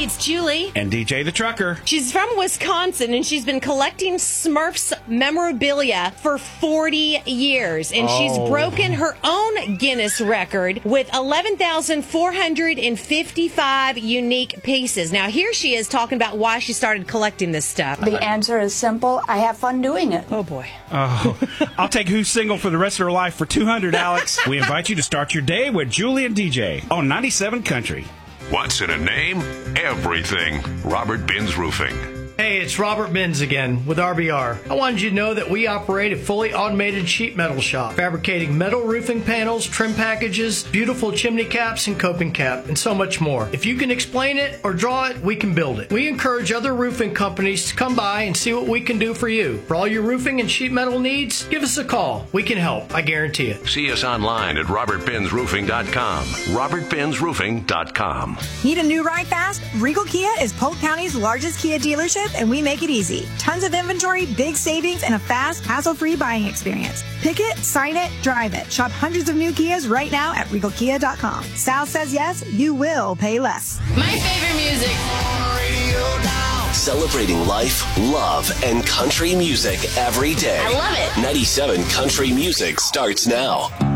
it's Julie. And DJ the Trucker. She's from Wisconsin, and she's been collecting Smurfs memorabilia for 40 years. And she's broken her own Guinness record with 11,455 unique pieces. Now, here she is talking about why she started collecting this stuff. The answer is simple. I have fun doing it. Oh, boy. Oh, I'll take Who's Single for the rest of her life for $200, Alex. We invite you to start your day with Julie and DJ on 97 Country. What's in a name? Everything. Robert Binns Roofing. Hey, it's Robert Binns again with RBR. I wanted you to know that we operate a fully automated sheet metal shop, fabricating metal roofing panels, trim packages, beautiful chimney caps and coping cap, and so much more. If you can explain it or draw it, we can build it. We encourage other roofing companies to come by and see what we can do for you. For all your roofing and sheet metal needs, give us a call. We can help, I guarantee it. See us online at robertbinnsroofing.com. robertbinnsroofing.com. Need a new ride fast? Regal Kia is Polk County's largest Kia dealership, and we make it easy. Tons of inventory, big savings, and a fast, hassle-free buying experience. Pick it, sign it, drive it. Shop hundreds of new Kias right now at regalkia.com. Sal says yes, you will pay less. My favorite music. Celebrating life, love, and country music every day. I love it. 97 Country Music starts now.